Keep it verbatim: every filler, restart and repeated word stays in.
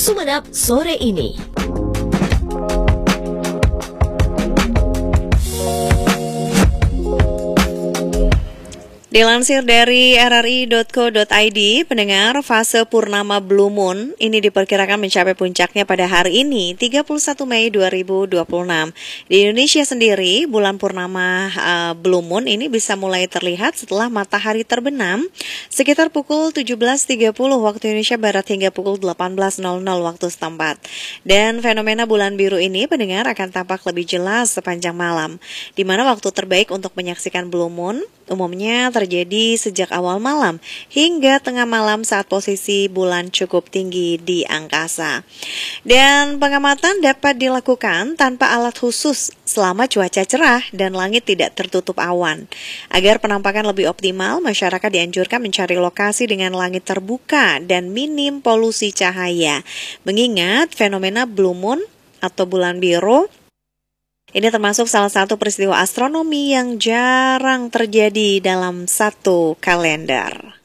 Sumeneb sore ini. Dilansir dari r r i dot co dot i d, pendengar, fase purnama Blue Moon ini diperkirakan mencapai puncaknya pada hari ini, tiga puluh satu Mei dua ribu dua puluh enam. Di Indonesia sendiri, bulan purnama uh, Blue Moon ini bisa mulai terlihat setelah matahari terbenam sekitar pukul tujuh belas tiga puluh waktu Indonesia Barat hingga pukul delapan belas waktu setempat. Dan fenomena bulan biru ini, pendengar, akan tampak lebih jelas sepanjang malam, di mana waktu terbaik untuk menyaksikan Blue Moon umumnya terjadi sejak awal malam hingga tengah malam saat posisi bulan cukup tinggi di angkasa. Dan pengamatan dapat dilakukan tanpa alat khusus selama cuaca cerah dan langit tidak tertutup awan. Agar penampakan lebih optimal, masyarakat dianjurkan mencari lokasi dengan langit terbuka dan minim polusi cahaya. Mengingat fenomena Blue Moon atau bulan biru ini termasuk salah satu peristiwa astronomi yang jarang terjadi dalam satu kalender.